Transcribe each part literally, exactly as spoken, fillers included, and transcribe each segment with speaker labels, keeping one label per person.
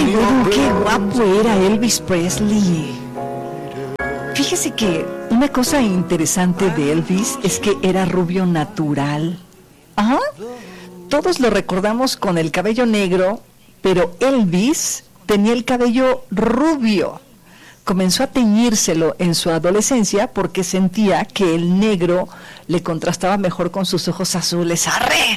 Speaker 1: bueno, qué guapo era Elvis Presley. Fíjese que una cosa interesante de Elvis es que era rubio natural. Ajá. Todos lo recordamos con el cabello negro, pero Elvis tenía el cabello rubio. Comenzó a teñírselo en su adolescencia porque sentía que el negro le contrastaba mejor con sus ojos azules. ¡Arre!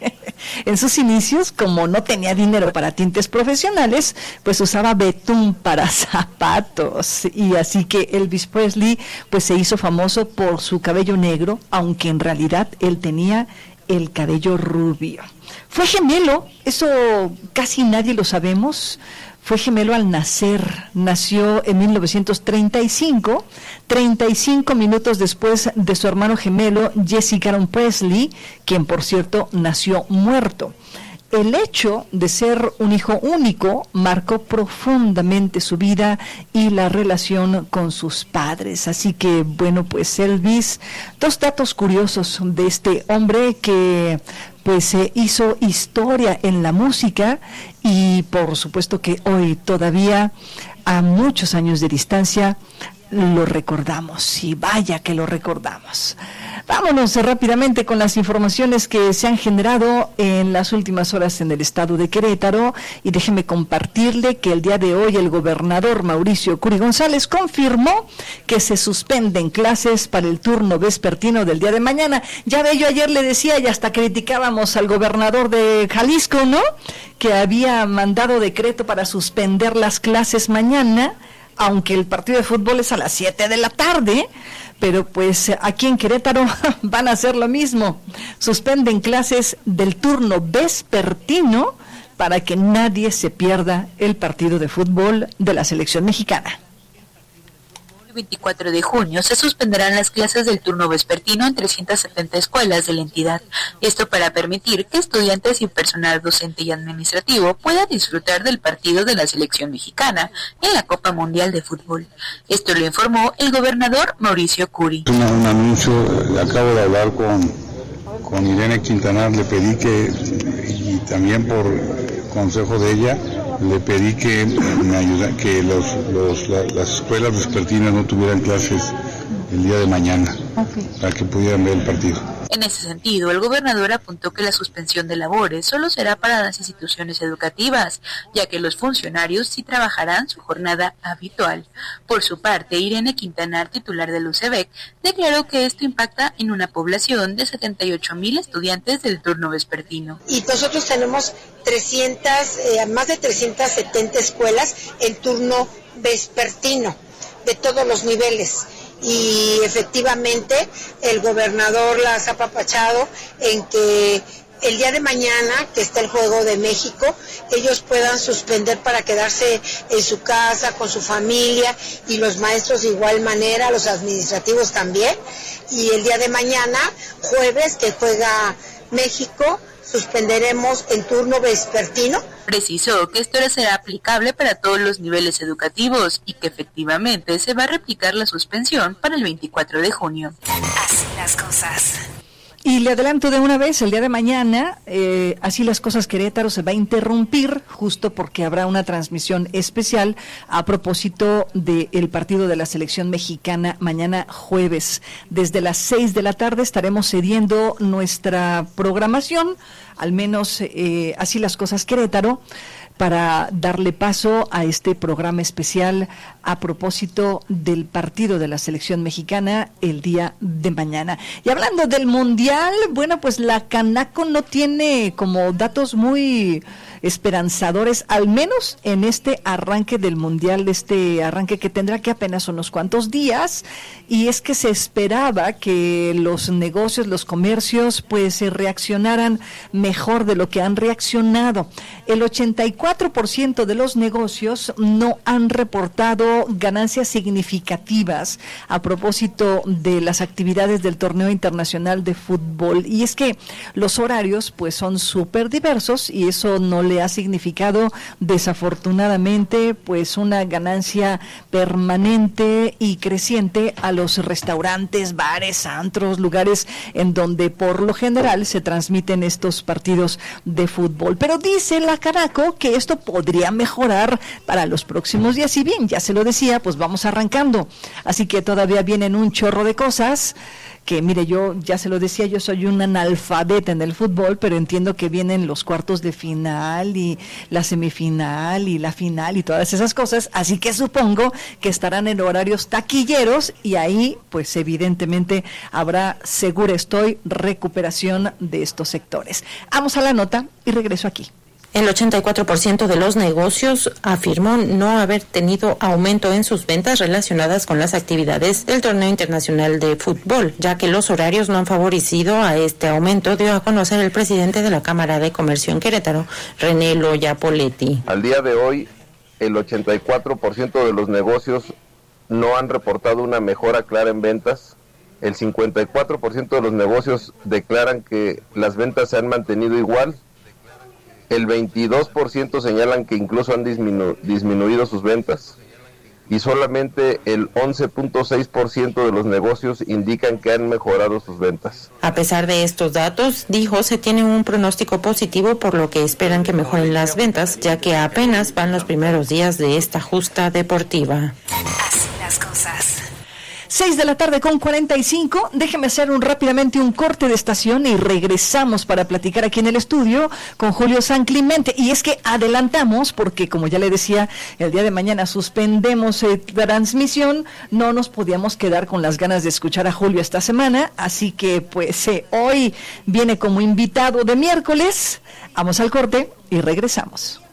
Speaker 1: En sus inicios, como no tenía dinero para tintes profesionales, pues usaba betún para zapatos. Y así que Elvis Presley pues se hizo famoso por su cabello negro, aunque en realidad él tenía el cabello rubio. Fue gemelo, eso casi nadie lo sabemos. Fue gemelo al nacer, nació en mil novecientos treinta y cinco, treinta y cinco minutos después de su hermano gemelo Jesse Caron Presley, quien por cierto nació muerto. El hecho de ser un hijo único marcó profundamente su vida y la relación con sus padres. Así que, bueno, pues Elvis, dos datos curiosos de este hombre que pues se eh, hizo historia en la música y por supuesto que hoy todavía, a muchos años de distancia, lo recordamos, y vaya que lo recordamos. Vámonos rápidamente con las informaciones que se han generado en las últimas horas en el estado de Querétaro, y déjeme compartirle que el día de hoy el gobernador Mauricio Curi González confirmó que se suspenden clases para el turno vespertino del día de mañana. Ya ve, yo ayer le decía y hasta criticábamos al gobernador de Jalisco, ¿no?, que había mandado decreto para suspender las clases mañana, aunque el partido de fútbol es a las siete de la tarde, pero pues aquí en Querétaro van a hacer lo mismo. Suspenden clases del turno vespertino para que nadie se pierda el partido de fútbol de la selección mexicana.
Speaker 2: El veinticuatro de junio se suspenderán las clases del turno vespertino en trescientas setenta escuelas de la entidad. Esto para permitir que estudiantes y personal docente y administrativo puedan disfrutar del partido de la selección mexicana en la Copa Mundial de Fútbol. Esto lo informó el gobernador Mauricio Curi.
Speaker 3: Un, un anuncio, acabo de hablar con, con Irene Quintanar, le pedí que, y también por consejo de ella, le pedí que me ayuda, que los, los, la, las escuelas vespertinas no tuvieran clases el día de mañana, okay, para que pudieran ver el partido.
Speaker 2: En ese sentido, el gobernador apuntó que la suspensión de labores solo será para las instituciones educativas, ya que los funcionarios sí trabajarán su jornada habitual. Por su parte, Irene Quintanar, titular del U C B E C, declaró que esto impacta en una población de setenta y ocho mil estudiantes del turno vespertino.
Speaker 4: Y nosotros tenemos trescientas, eh, más de trescientas setenta escuelas en turno vespertino, de todos los niveles. Y efectivamente el gobernador las ha apapachado en que el día de mañana, que está el Juego de México, ellos puedan suspender para quedarse en su casa, con su familia, y los maestros de igual manera, los administrativos también. Y el día de mañana, jueves, que juega México, suspenderemos el turno vespertino.
Speaker 2: Precisó que esto será aplicable para todos los niveles educativos y que efectivamente se va a replicar la suspensión para el veinticuatro de junio.
Speaker 1: Así las cosas. Y le adelanto de una vez, el día de mañana, eh, Así las cosas Querétaro se va a interrumpir, justo porque habrá una transmisión especial a propósito del partido de la selección mexicana mañana jueves. Desde las seis de la tarde estaremos cediendo nuestra programación, al menos eh, Así las cosas Querétaro, para darle paso a este programa especial a propósito del partido de la selección mexicana el día de mañana. Y hablando del Mundial, bueno, pues la Canaco no tiene como datos muy esperanzadores, al menos en este arranque del Mundial, este arranque que tendrá que apenas unos cuantos días, y es que se esperaba que los negocios, los comercios, pues se reaccionaran mejor de lo que han reaccionado. El ochenta y cuatro por ciento de los negocios no han reportado ganancias significativas a propósito de las actividades del torneo internacional de fútbol, y es que los horarios pues son súper diversos y eso no le le ha significado desafortunadamente pues una ganancia permanente y creciente a los restaurantes, bares, antros, lugares en donde por lo general se transmiten estos partidos de fútbol. Pero dice la Canaco que esto podría mejorar para los próximos días. Y bien, ya se lo decía, pues vamos arrancando. Así que todavía vienen un chorro de cosas que, mire, yo ya se lo decía, yo soy un analfabeta en el fútbol, pero entiendo que vienen los cuartos de final y la semifinal y la final y todas esas cosas, así que supongo que estarán en horarios taquilleros y ahí, pues evidentemente habrá, seguro estoy, recuperación de estos sectores. Vamos a la nota y regreso aquí.
Speaker 5: El ochenta y cuatro por ciento de los negocios afirmó no haber tenido aumento en sus ventas relacionadas con las actividades del torneo internacional de fútbol, ya que los horarios no han favorecido a este aumento, dio a conocer el presidente de la Cámara de Comercio en Querétaro, René Loya Poletti.
Speaker 6: Al día de hoy, el ochenta y cuatro por ciento de los negocios no han reportado una mejora clara en ventas. El cincuenta y cuatro por ciento de los negocios declaran que las ventas se han mantenido igual. El veintidós por ciento señalan que incluso han disminu- disminuido sus ventas y solamente el once punto seis por ciento de los negocios indican que han mejorado sus ventas.
Speaker 5: A pesar de estos datos, dijo, se tiene un pronóstico positivo por lo que esperan que mejoren las ventas, ya que apenas van los primeros días de esta justa deportiva.
Speaker 1: Así las cosas. Seis de la tarde con cuarenta y cinco, déjeme hacer un rápidamente un corte de estación y regresamos para platicar aquí en el estudio con Julio San Clemente. Y es que adelantamos, porque como ya le decía, el día de mañana suspendemos eh, transmisión, no nos podíamos quedar con las ganas de escuchar a Julio esta semana, así que pues eh, hoy viene como invitado de miércoles. Vamos al corte y regresamos.